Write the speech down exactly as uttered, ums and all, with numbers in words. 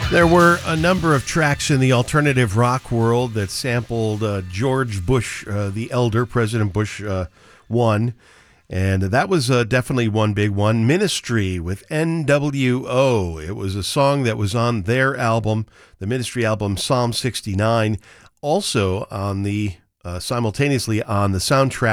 There were a number of tracks in the alternative rock world that sampled uh, George Bush, uh, the elder, President Bush uh, one, and that was uh, definitely one big one. Ministry with N W O. It was a song that was on their album, the Ministry album Psalm sixty-nine, also on the uh, simultaneously on the soundtrack